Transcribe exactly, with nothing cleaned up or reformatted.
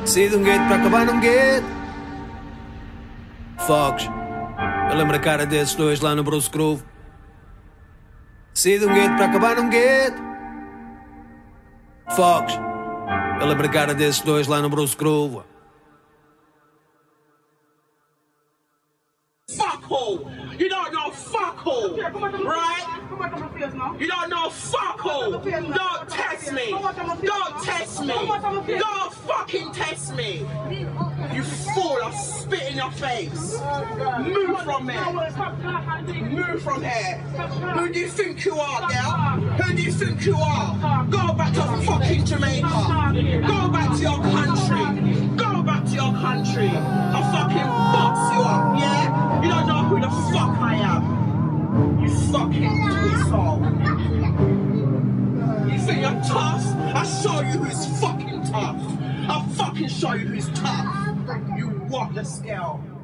Saí de um gueto para acabar num gueto. Fogos. Eu lembro a cara desses dois lá no Bruce Groove. Saí de um gueto para acabar num gueto. Fogos. Eu lembro a cara desses dois lá no Bruce Groove. Fuckhole! You don't know fuckhole! Right? You don't know fuckhole! Don't test me! Don't test me! Don't fucking test me! You fool, I'll spit in your face! Move from there! Move from here! Who do you think you are, girl? Who do you think you are? Go back to fucking Jamaica! Go back to your country! Go back to your country! I'll fucking box you up, yeah? You don't know who the fuck I am! You fucking asshole! You think you're tough? I'll show you who's fucking tough! I'll fucking show you who's tough! You want the scale?